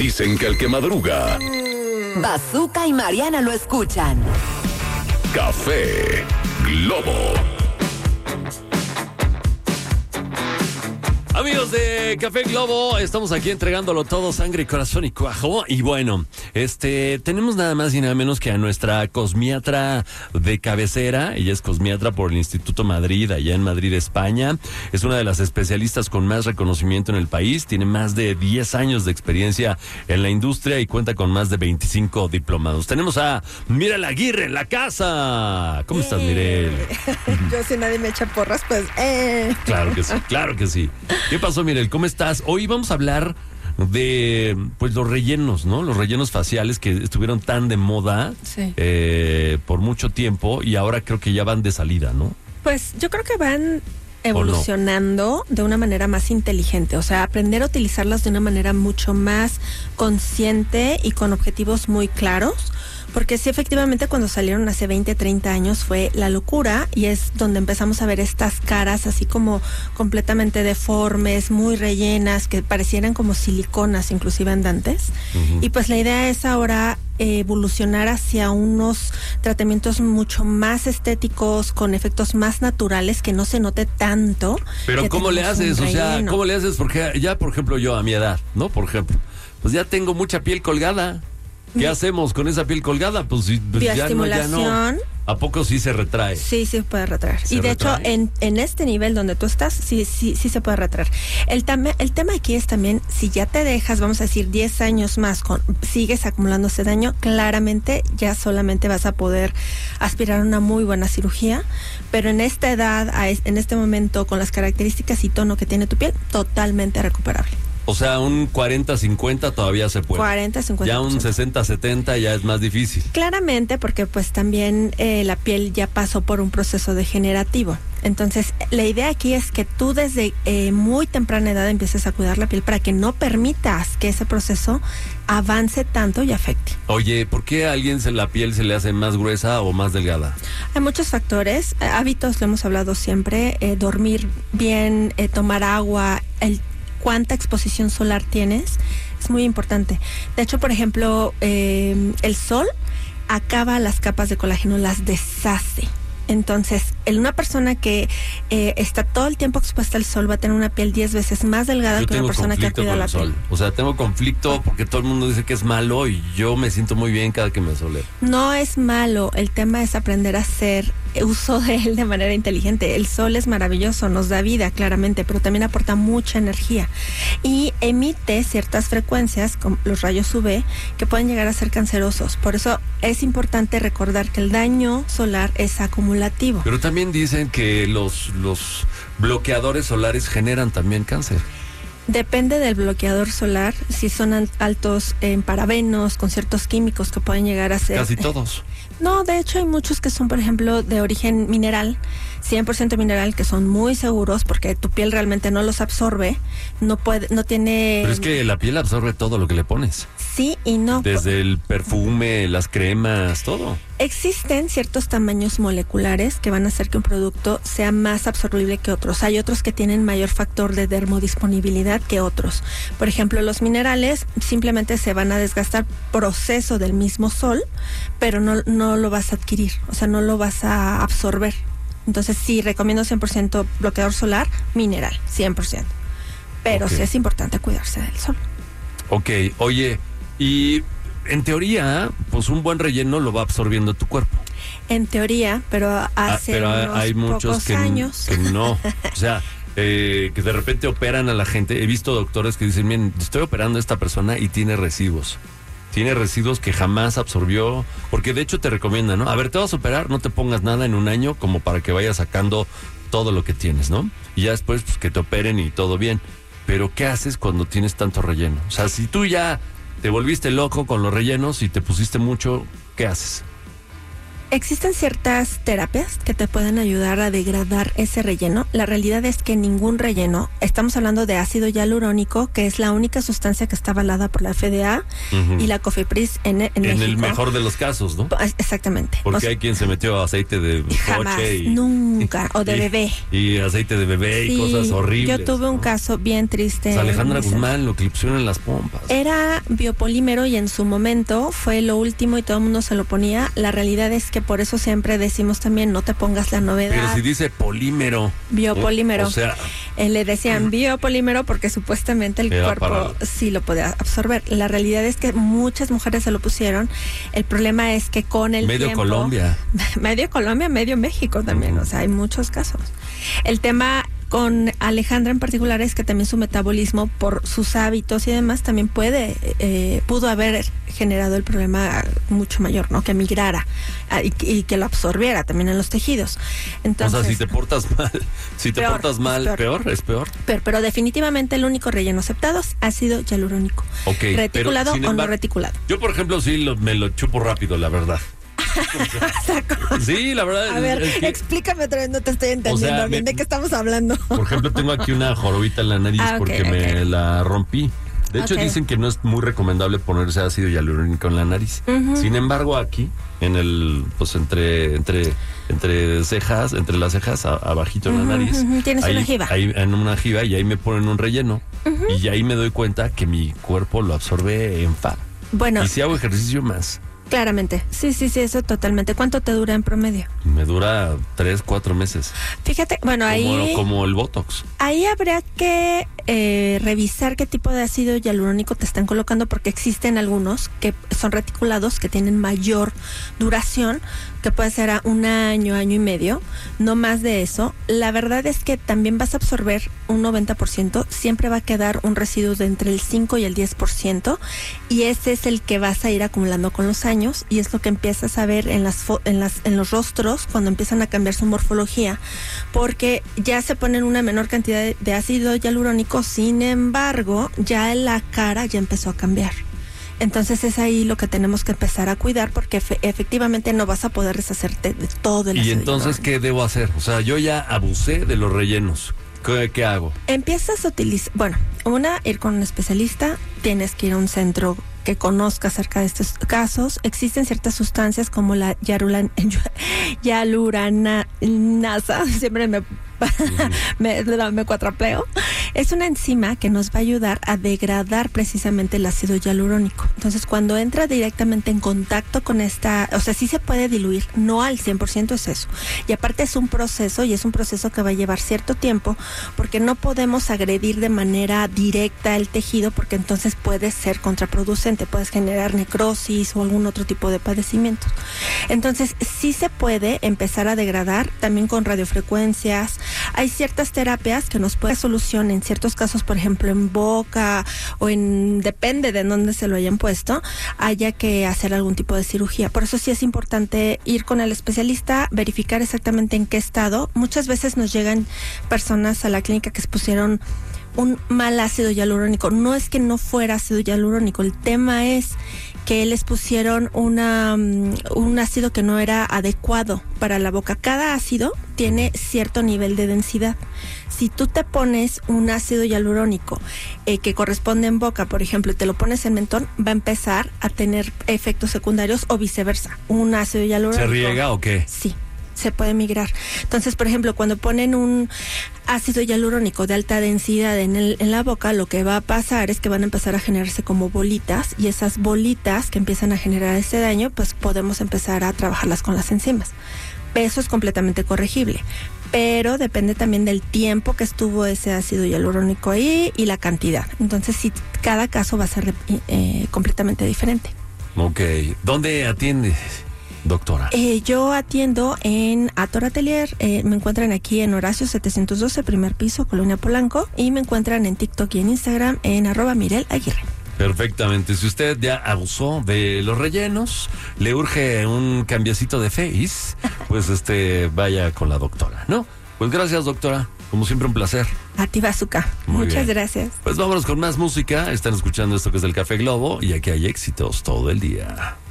Dicen que el que madruga... Bazooka y Mariana lo escuchan. Café Globo. Amigos de Café Globo, estamos aquí entregándolo todo, sangre, corazón y cuajo. Y bueno, tenemos nada más y nada menos que a nuestra cosmiatra de cabecera. Ella es cosmiatra por el Instituto Madrid, allá en Madrid, España. Es una de las especialistas con más reconocimiento en el país. Tiene más de 10 años de experiencia en la industria y cuenta con más de 25 diplomados. Tenemos a Mirel Aguirre en la casa. ¿Cómo estás, Mirel? Yo, si nadie me echa porras, pues... Claro que sí, claro que sí. ¿Qué pasó, Mirel? ¿Cómo estás? Hoy vamos a hablar de pues los rellenos, ¿no? Los rellenos faciales que estuvieron tan de moda Sí. Por mucho tiempo y ahora creo que ya van de salida, ¿no? Pues yo creo que van evolucionando de una manera más inteligente, o sea, aprender a utilizarlas de una manera mucho más consciente y con objetivos muy claros, porque sí, efectivamente, cuando salieron hace 20, 30 años fue la locura y es donde empezamos a ver estas caras así como completamente deformes, muy rellenas, que parecieran como siliconas, inclusive andantes. Uh-huh. Y pues la idea es ahora evolucionar hacia unos tratamientos mucho más estéticos, con efectos más naturales, que no se note tanto. Pero ¿cómo le haces? O sea, ¿cómo le haces? Porque ya, por ejemplo, yo a mi edad, ¿no? Por ejemplo, pues ya tengo mucha piel colgada. ¿Qué hacemos con esa piel colgada? Pues ya no. ¿A poco sí se retrae? Sí, sí puede retraer. Y de hecho, en este nivel donde tú estás, sí se puede retraer. El tema aquí es también, si ya te dejas, vamos a decir, 10 años más, sigues acumulando ese daño, claramente ya solamente vas a poder aspirar a una muy buena cirugía, pero en esta edad, en este momento, con las características y tono que tiene tu piel, totalmente recuperable. O sea, un 40-50 todavía se puede. 40-50. Ya un 60-70 ya es más difícil. Claramente, porque pues también la piel ya pasó por un proceso degenerativo. Entonces, la idea aquí es que tú desde muy temprana edad empieces a cuidar la piel para que no permitas que ese proceso avance tanto y afecte. Oye, ¿por qué a alguien la piel se le hace más gruesa o más delgada? Hay muchos factores. Hábitos, lo hemos hablado siempre. Dormir bien, tomar agua, cuánta exposición solar tienes, es muy importante. De hecho, por ejemplo, el sol acaba las capas de colágeno, las deshace. Entonces, una persona que está todo el tiempo expuesta al sol va a tener una piel 10 veces más delgada que una persona que cuida la piel. O sea, tengo conflicto porque todo el mundo dice que es malo y yo me siento muy bien cada que me soleo. No es malo, el tema es aprender a hacer uso de él de manera inteligente. El sol es maravilloso, nos da vida, claramente, pero también aporta mucha energía y emite ciertas frecuencias, como los rayos UV, que pueden llegar a ser cancerosos. Por eso es importante recordar que el daño solar es acumulativo. Pero también dicen que los bloqueadores solares generan también cáncer. Depende del bloqueador solar, si son altos en parabenos, con ciertos químicos que pueden llegar a ser... Casi todos. No, de hecho hay muchos que son, por ejemplo, de origen mineral, 100% mineral, que son muy seguros porque tu piel realmente no los absorbe, no tiene... Pero es que la piel absorbe todo lo que le pones. Sí y no. Desde el perfume, las cremas, todo. Existen ciertos tamaños moleculares que van a hacer que un producto sea más absorbible que otros. Hay otros que tienen mayor factor de dermodisponibilidad que otros. Por ejemplo, los minerales simplemente se van a desgastar proceso del mismo sol, pero no lo vas a adquirir, o sea, no lo vas a absorber. Entonces sí, recomiendo 100% bloqueador solar mineral, 100%. Pero sí es importante cuidarse del sol. Ok, oye, y en teoría, pues un buen relleno lo va absorbiendo tu cuerpo. En teoría, pero hay muchos años que no. O sea, que de repente operan a la gente. He visto doctores que dicen, miren, estoy operando a esta persona y tiene residuos. Tiene residuos que jamás absorbió, porque de hecho te recomiendan, ¿no? A ver, te vas a operar, no te pongas nada en un año como para que vayas sacando todo lo que tienes, ¿no? Y ya después, pues que te operen y todo bien. Pero ¿qué haces cuando tienes tanto relleno? O sea, si tú ya te volviste loco con los rellenos y te pusiste mucho, ¿qué haces? Existen ciertas terapias que te pueden ayudar a degradar ese relleno. La realidad es que ningún relleno, estamos hablando de ácido hialurónico, que es la única sustancia que está avalada por la FDA y la COFEPRIS en México. En el mejor de los casos, ¿no? Exactamente. Porque hay quien se metió aceite de jamás, coche nunca, o de bebé. Y aceite de bebé y cosas horribles. Yo tuve un caso bien triste. Pues Alejandra Guzmán, lo que le pusieron en las pompas. Era biopolímero y en su momento fue lo último y todo el mundo se lo ponía. La realidad es que por eso siempre decimos también no te pongas la novedad. Pero si dice polímero. Biopolímero. O sea, le decían biopolímero porque supuestamente el cuerpo sí lo podía absorber. La realidad es que muchas mujeres se lo pusieron. El problema es que con el medio tiempo... Colombia, medio México también. O sea, hay muchos casos. El tema con Alejandra en particular es que también su metabolismo, por sus hábitos y demás, también pudo haber generado el problema mucho mayor, ¿no? Que migrara y que lo absorbiera también en los tejidos. Entonces, o sea, si te portas mal, es peor. Pero definitivamente el único relleno aceptado es ácido hialurónico. Okay, reticulado o no reticulado. Yo, por ejemplo, sí me lo chupo rápido, la verdad. Sí, la verdad. A ver, explícame otra vez, no te estoy entendiendo. O sea, bien, ¿de qué estamos hablando? Por ejemplo, tengo aquí una jorobita en la nariz porque me la rompí. De hecho, dicen que no es muy recomendable ponerse ácido hialurónico en la nariz. Sin embargo, aquí, en el, pues entre cejas, entre las cejas, abajito en la nariz. Tienes una jiba. Ahí, en una jiba, y ahí me ponen un relleno. Y ahí me doy cuenta que mi cuerpo lo absorbe en fa. Bueno. Y si hago ejercicio más. Claramente, sí, eso totalmente. ¿Cuánto te dura en promedio? Me dura 3-4 meses. Fíjate, bueno, ahí... Como el Botox. Ahí habría que revisar qué tipo de ácido hialurónico te están colocando, porque existen algunos que son reticulados, que tienen mayor duración, que puede ser a 1 año, año y medio, no más de eso. La verdad es que también vas a absorber un 90%, siempre va a quedar un residuo de entre el 5 y el 10%, y ese es el que vas a ir acumulando con los años, y es lo que empiezas a ver en los rostros cuando empiezan a cambiar su morfología, porque ya se ponen una menor cantidad de ácido hialurónico, sin embargo, ya en la cara ya empezó a cambiar. Entonces es ahí lo que tenemos que empezar a cuidar, porque efectivamente no vas a poder deshacerte de todo el ácido. ¿Y entonces qué debo hacer? O sea, yo ya abusé de los rellenos. ¿Qué hago? Empiezas a utilizar, ir con un especialista, tienes que ir a un centro que conozca acerca de estos casos. Existen ciertas sustancias como la hialuronasa, siempre me cuatrapleo. Es una enzima que nos va a ayudar a degradar precisamente el ácido hialurónico. Entonces, cuando entra directamente en contacto con esta, o sea, sí se puede diluir, no al 100% es eso. Y aparte es un proceso, y es un proceso que va a llevar cierto tiempo, porque no podemos agredir de manera directa el tejido, porque entonces puede ser contraproducente, puedes generar necrosis o algún otro tipo de padecimientos. Entonces, sí se puede empezar a degradar también con radiofrecuencias. Hay ciertas terapias que nos pueden dar solución en ciertos casos, por ejemplo, en boca o depende de dónde se lo hayan puesto, haya que hacer algún tipo de cirugía. Por eso sí es importante ir con el especialista, verificar exactamente en qué estado. Muchas veces nos llegan personas a la clínica que se pusieron un mal ácido hialurónico. No es que no fuera ácido hialurónico, el tema es que les pusieron un ácido que no era adecuado para la boca. Cada ácido tiene cierto nivel de densidad. Si tú te pones un ácido hialurónico que corresponde en boca, por ejemplo, y te lo pones en mentón, va a empezar a tener efectos secundarios, o viceversa. Un ácido hialurónico... ¿Se riega o qué? Sí, se puede migrar. Entonces, por ejemplo, cuando ponen un ácido hialurónico de alta densidad en la boca, lo que va a pasar es que van a empezar a generarse como bolitas, y esas bolitas que empiezan a generar ese daño, pues podemos empezar a trabajarlas con las enzimas. Eso es completamente corregible, pero depende también del tiempo que estuvo ese ácido hialurónico ahí y la cantidad. Entonces, sí, cada caso va a ser completamente diferente. Ok. ¿Dónde atiendes, doctora? Yo atiendo en Ator Atelier. Me encuentran aquí en Horacio 712, primer piso, Colonia Polanco, y me encuentran en TikTok y en Instagram en @MirelAguirre. Perfectamente. Si usted ya abusó de los rellenos, le urge un cambiecito de face, pues vaya con la doctora, ¿no? Pues gracias, doctora. Como siempre, un placer. A ti, Bazooka. Muchas gracias. Pues vámonos con más música. Están escuchando esto que es del Café Globo, y aquí hay éxitos todo el día.